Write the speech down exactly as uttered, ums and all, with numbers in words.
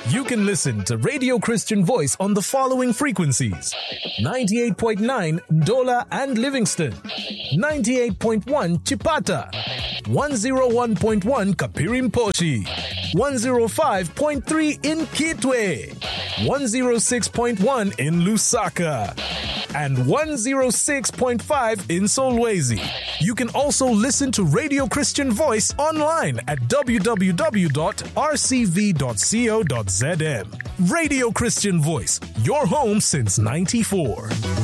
You can listen to Radio Christian Voice on the following frequencies: ninety-eight point nine Ndola and Livingston, ninety-eight point one Chipata, one oh one point one Kapirimposhi, one oh five point three in Kitwe, one oh six point one in Lusaka, and one oh six point five in Solwezi. You can also listen to Radio Christian Voice online at w w w dot r c v dot co dot z m. Radio Christian Voice, your home since ninety-four.